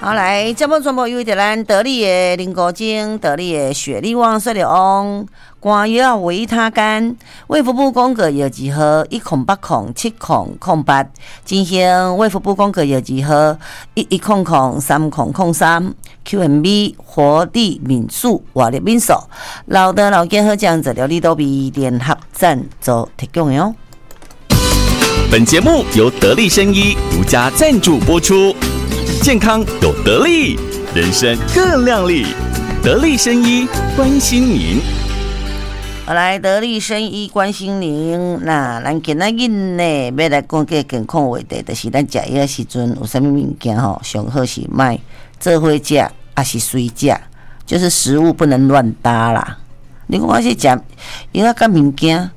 好，来，节目全部由咱得力的林国精、得力的雪力旺、雪力旺、肝药维他肝、卫福部公告药剂号108070008，进行卫福部公告药剂号11003003 QMB 活力敏素活力敏素，老的老健好酱治疗力都比联合赞助提供的哦。 本节目由得力生医独家赞助播出。健康有得力，人生更亮丽。得力生医关心您。 好，来得力生医关心您。那咱今仔日呢，要来讲个健康话题，就是咱食药的时阵有啥物物件吼，上好是卖做伙食，还是随食，就是食物不能乱搭啦。你讲我是食药甲物件，